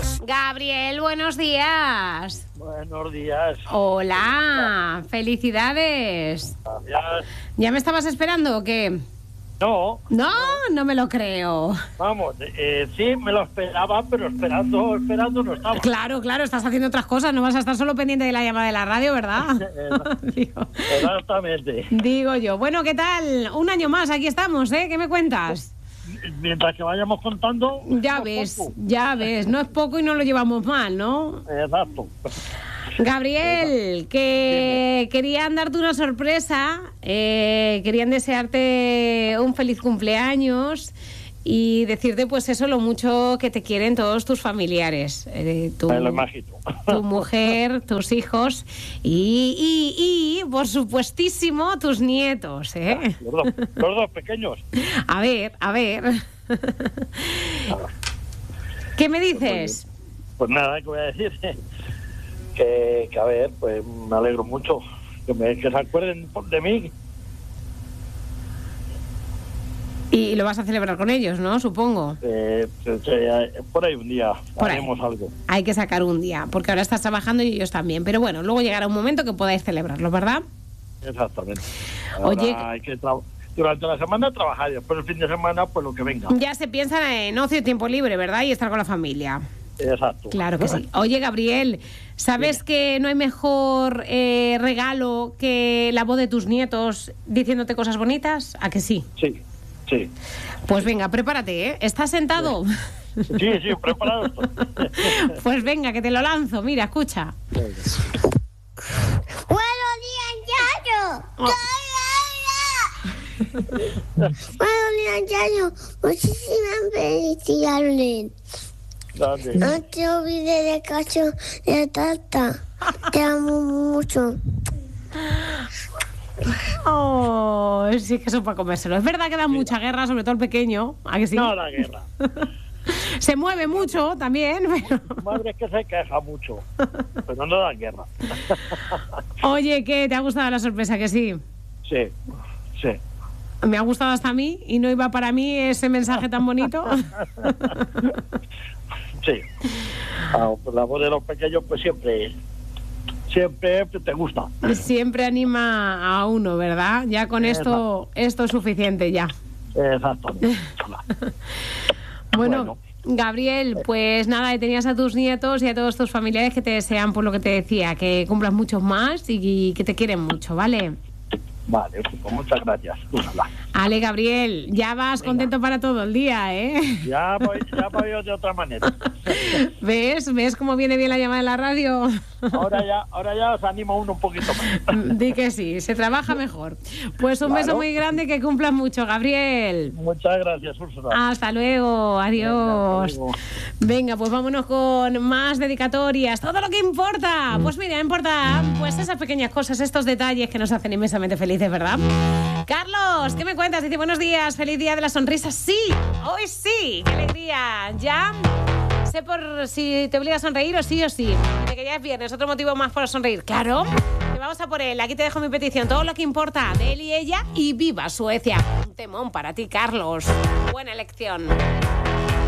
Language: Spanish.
Gabriel, buenos días. Buenos días. Hola, felicidades. Gracias. ¿Ya me estabas esperando o qué? No. No me lo creo. Vamos, sí, me lo esperaba, pero esperando no estaba. Claro, estás haciendo otras cosas, no vas a estar solo pendiente de la llamada de la radio, ¿verdad? Exactamente. Digo yo. Bueno, ¿qué tal? Un año más, aquí estamos, ¿eh? ¿Qué me cuentas? Mientras que vayamos contando... Ya ves, no es poco y no lo llevamos mal, ¿no? Exacto. Gabriel, que querían darte una sorpresa, querían desearte un feliz cumpleaños y decirte pues eso, lo mucho que te quieren todos tus familiares, tu mujer, tus hijos y por supuestísimo tus nietos, ¿eh? Los dos pequeños. A ver. ¿Qué me dices? Pues nada, ¿qué voy a decir? Que a ver, pues me alegro mucho que se acuerden de mí. Y lo vas a celebrar con ellos, ¿no? Supongo. Por ahí un día haremos algo. Hay que sacar un día, porque ahora estás trabajando y ellos también. Pero bueno, luego llegará un momento que podáis celebrarlo, ¿verdad? Exactamente. Oye, hay que durante la semana trabajar y después el fin de semana, pues lo que venga. Ya se piensa en ocio y tiempo libre, ¿verdad? Y estar con la familia. Exacto. Claro que sí. Oye, Gabriel, ¿sabes que no hay mejor regalo que la voz de tus nietos diciéndote cosas bonitas? ¿A que sí? Sí. Pues venga, prepárate, ¿eh? ¿Estás sentado? Sí, preparado estoy. Pues venga, que te lo lanzo. Mira, escucha. Buenos días, Yayo. Buenos días, Yayo. Muchísimas felicidades. No te olvides de cacho de tarta. Te amo mucho. Oh, sí que eso para comérselo. Es verdad que da mucha guerra, sobre todo el pequeño. ¿A que sí? No da guerra. Se mueve mucho también, pero... Madre es que se queja mucho, pero no da guerra. Oye, ¿qué? ¿Te ha gustado la sorpresa? ¿Que sí? Sí. Me ha gustado hasta a mí y no iba para mí ese mensaje tan bonito. Sí. La voz de los pequeños pues siempre te gusta. Siempre anima a uno, ¿verdad? Ya con esto es suficiente ya. Exactamente. Bueno, Gabriel, pues nada, tenías a tus nietos y a todos tus familiares que te desean, por lo que te decía, que cumplas muchos más y que te quieren mucho, ¿vale? Vale, pues muchas gracias. Ale, Gabriel, ya vas contento para todo el día, ¿eh? Ya voy de otra manera. ¿Ves cómo viene bien la llamada de la radio? Ahora ya os animo uno un poquito más. Di que sí, se trabaja mejor. Pues un beso muy grande, que cumplas mucho, Gabriel. Muchas gracias, Úrsula. Hasta luego, adiós. Venga, pues vámonos con más dedicatorias. Todo lo que importa. Pues mira, importa pues esas pequeñas cosas, estos detalles que nos hacen inmensamente felices, ¿verdad? Carlos, ¿qué me cuentas? Dice, buenos días, feliz día de la sonrisa. Sí, hoy sí, qué alegría. Ya sé por si te obliga a sonreír o sí. De que ya es viernes, otro motivo más para sonreír. Claro, que vamos a por él. Aquí te dejo mi petición. Todo lo que importa de él y ella, y viva Suecia. Un temón para ti, Carlos. Buena elección.